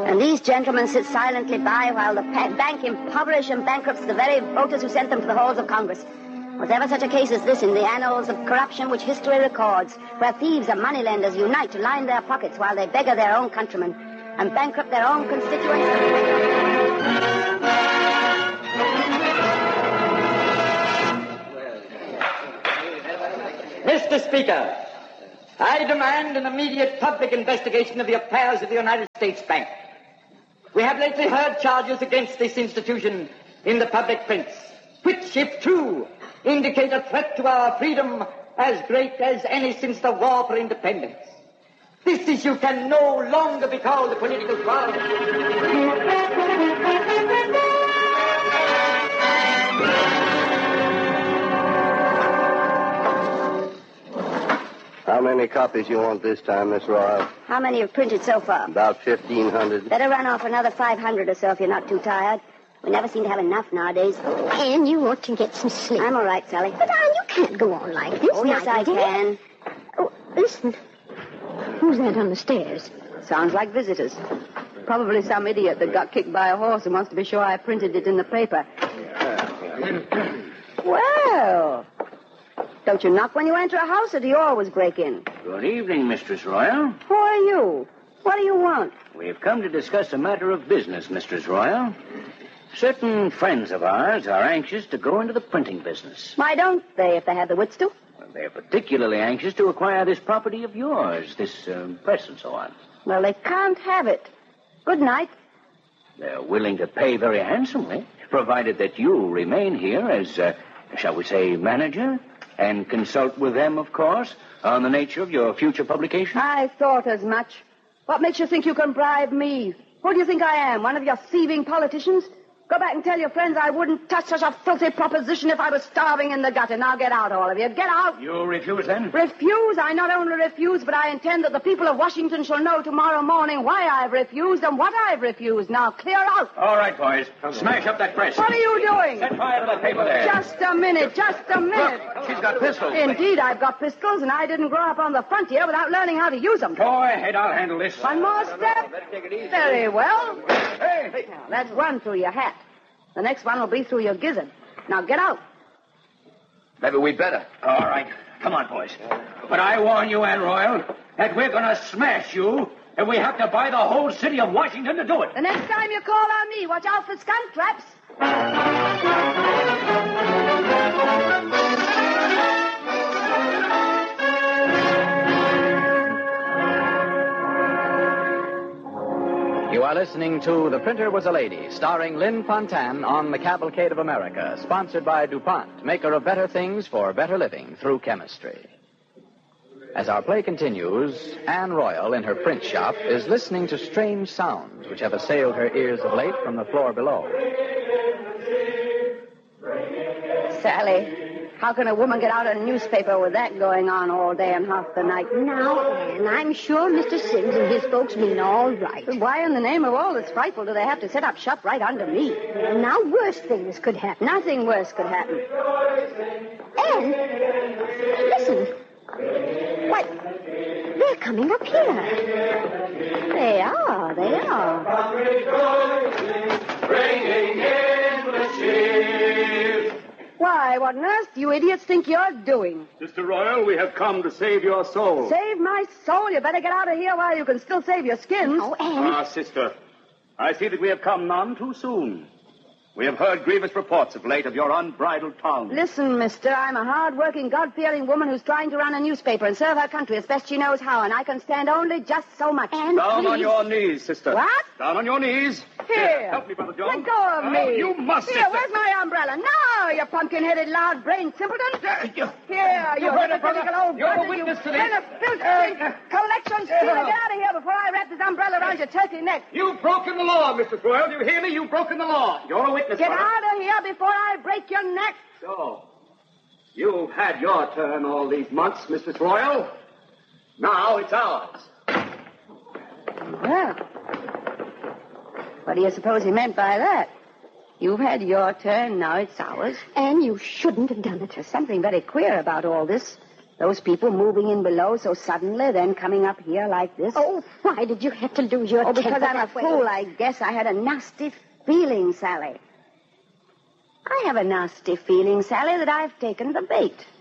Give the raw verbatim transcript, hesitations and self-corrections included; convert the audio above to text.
And these gentlemen sit silently by while the pa- bank impoverish and bankrupts the very voters who sent them to the halls of Congress. Was ever such a case as this in the annals of corruption which history records, where thieves and moneylenders unite to line their pockets while they beggar their own countrymen and bankrupt their own constituents? Mister Speaker, I demand an immediate public investigation of the affairs of the United States Bank. We have lately heard charges against this institution in the public prints, which, if true, indicate a threat to our freedom as great as any since the War for Independence. This issue can no longer be called a political quarrel. How many copies you want this time, Miss Royal? How many have printed so far? About fifteen hundred. Better run off another five hundred or so if you're not too tired. We never seem to have enough nowadays. Anne, you ought to get some sleep. I'm all right, Sally. But, Anne, you can't go on like this. Oh, yes, I dear. can. Oh, listen. Who's that on the stairs? Sounds like visitors. Probably some idiot that got kicked by a horse and wants to be sure I printed it in the paper. Well, don't you knock when you enter a house, or do you always break in? Good evening, Mistress Royal. Who are you? What do you want? We've come to discuss a matter of business, Mistress Royal. Certain friends of ours are anxious to go into the printing business. Why don't they, if they have the wits to? Well, they're particularly anxious to acquire this property of yours, this uh, press and so on. Well, they can't have it. Good night. They're willing to pay very handsomely, provided that you remain here as, uh, shall we say, manager, and consult with them, of course, on the nature of your future publication. I thought as much. What makes you think you can bribe me? Who do you think I am, one of your thieving politicians? Go back and tell your friends I wouldn't touch such a filthy proposition if I was starving in the gutter. Now get out, all of you. Get out. You refuse, then? Refuse? I not only refuse, but I intend that the people of Washington shall know tomorrow morning why I've refused and what I've refused. Now clear out. All right, boys. Smash up that press. What are you doing? Set fire to that paper there. Just a minute, just a minute. Look, she's got pistols. Indeed, I've got pistols, and I didn't grow up on the frontier without learning how to use them. Go ahead, I'll handle this. One more step. Very well. Hey! Now, that's one through your hat. The next one will be through your gizzard. Now get out. Maybe we'd better. All right. Come on, boys. But I warn you, Anne Royal, that we're going to smash you, and we have to buy the whole city of Washington to do it. The next time you call on me, watch out for skunk traps. You are listening to The Printer Was a Lady, starring Lynn Fontanne on The Cavalcade of America, sponsored by DuPont, maker of better things for better living through chemistry. As our play continues, Anne Royal, in her print shop, is listening to strange sounds which have assailed her ears of late from the floor below. Sally, how can a woman get out a newspaper with that going on all day and half the night? Now, Anne, I'm sure Mister Sims and his folks mean all right. But why in the name of all that's frightful do they have to set up shop right under me? And now worse things could happen. Nothing worse could happen. Anne, listen. Why, they're coming up here. They are, they are. Bringing in the cheese. Why, what on earth do you idiots think you're doing? Mister Royal, we have come to save your soul. Save my soul? You better get out of here while you can still save your skins. Oh, Anne. Ah, sister, I see that we have come none too soon. We have heard grievous reports of late of your unbridled tongue. Listen, mister, I'm a hard-working, God-fearing woman who's trying to run a newspaper and serve her country as best she knows how, and I can stand only just so much. Anne, Down please. on your knees, sister. What? Down on your knees. Here. Help me, Brother John. Let go of Oh, me. you must, Here, sister. where's my umbrella? No, you pumpkin-headed, loud-brained simpleton. Uh, you- Here, you You've heard it, hypocritical brother. old You're a buzzard, witness you to this. filthy Uh, collection stealer. Get out of here before I wrap this umbrella around your turkey neck. You've broken the law, Mister Royal. Do you hear me? You've broken the law. You're a witness, Get brother. out of here before I break your neck. So, you've had your turn all these months, Missus Royal. Now it's ours. Well, what do you suppose he meant by that? You've had your turn, now it's ours. Anne, you shouldn't have done it. There's something very queer about all this. Those people moving in below so suddenly, then coming up here like this. Oh, why did you have to lose your Oh, because temper I'm a that way? fool, I guess. I had a nasty feeling, Sally. I have a nasty feeling, Sally, that I've taken the bait.